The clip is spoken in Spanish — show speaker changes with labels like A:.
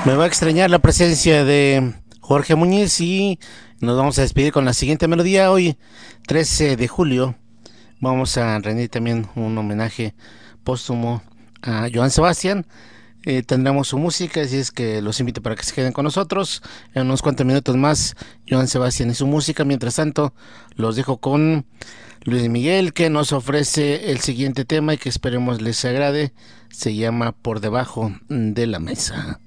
A: Me va a extrañar la presencia de Jorge Muñiz y nos vamos a despedir con la siguiente melodía. Hoy, 13 de julio, vamos a rendir también un homenaje póstumo a Joan Sebastián. Tendremos su música, así es que los invito para que se queden con nosotros. En unos cuantos minutos más, Joan Sebastián y su música. Mientras tanto, los dejo con Luis Miguel, que nos ofrece el siguiente tema y que esperemos les agrade. Se llama Por debajo de la mesa.